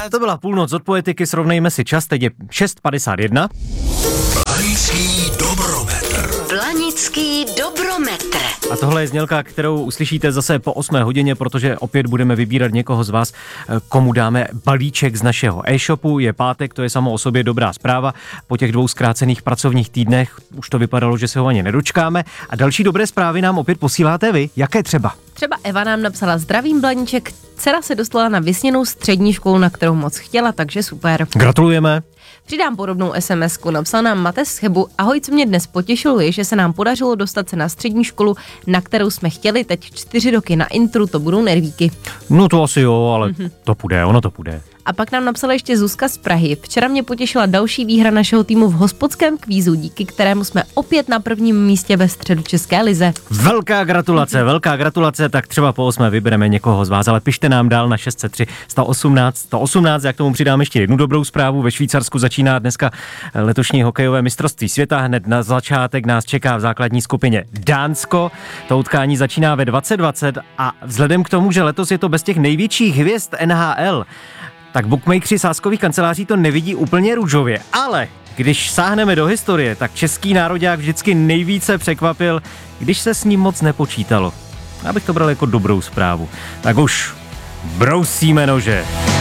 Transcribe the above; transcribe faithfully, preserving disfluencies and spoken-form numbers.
To byla půlnoc od Poetiky, srovnejme si čas, teď je šest padesát jedna. Blanický dobrometr. Blanický dobrometr. A tohle je znělka, kterou uslyšíte zase po osmé hodině, protože opět budeme vybírat někoho z vás, komu dáme balíček z našeho e-shopu. Je pátek, to je samo o sobě dobrá zpráva. Po těch dvou zkrácených pracovních týdnech už to vypadalo, že se ho ani nedočkáme. A další dobré zprávy nám opět posíláte vy. Jaké třeba? Třeba Eva nám napsala: zdravím Blaníček, dcera se dostala na vysněnou střední školu, na kterou moc chtěla, takže super. Gratulujeme. Přidám podobnou SMSku, napsal nám Mate z Chebu: ahoj, co mě dnes potěšilo je, že se nám podařilo dostat se na střední školu, na kterou jsme chtěli, teď čtyři roky na intru, to budou nervíky. No to asi jo, ale mm-hmm. to půjde, ono to půjde. A pak nám napsala ještě Zuzka z Prahy. Včera mě potěšila další výhra našeho týmu v hospodském kvízu, díky kterému jsme opět na prvním místě ve středočeské lize. Velká gratulace, velká gratulace, tak třeba po osmé vybereme někoho z vás, ale pište nám dál na šest set tři sto osmnáct sto osmnáct, jak tomu přidám ještě jednu dobrou zprávu. Ve Švýcarsku začíná dneska letošní hokejové mistrovství světa, hned na začátek nás čeká v základní skupině Dánsko. To utkání začíná ve dvacet dvacet a vzhledem k tomu, že letos je to bez těch největších hvězd N H L, tak bookmakeři sázkových kanceláří to nevidí úplně růžově, ale když sáhneme do historie, tak český nároďák vždycky nejvíce překvapil, když se s ním moc nepočítalo. Abych to bral jako dobrou zprávu. Tak už brousíme nože.